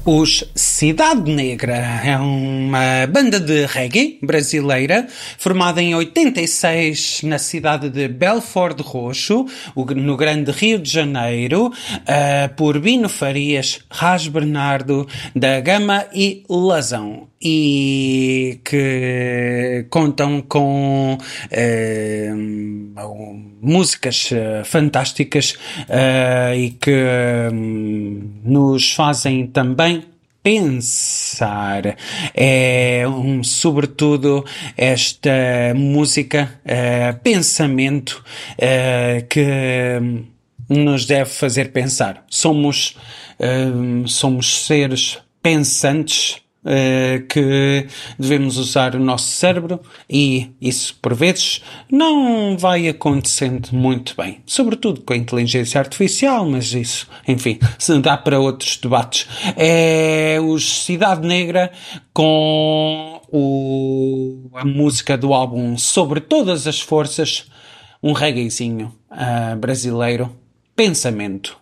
Os Cidade Negra é uma banda de reggae brasileira formada em 86 na cidade de Belford Roxo, no Grande Rio de Janeiro, por Bino Farias, Ras Bernardo, da Gama e Lazão. E que contam com músicas fantásticas e que nos fazem também pensar. É sobretudo esta música, pensamento, que nos deve fazer pensar. Somos seres pensantes, que devemos usar o nosso cérebro, e isso por vezes não vai acontecendo muito bem, sobretudo com a inteligência artificial, mas isso, enfim, se dá para outros debates. É os Cidade Negra com a música do álbum Sobre Todas as Forças, um reggaezinho brasileiro, Pensamento.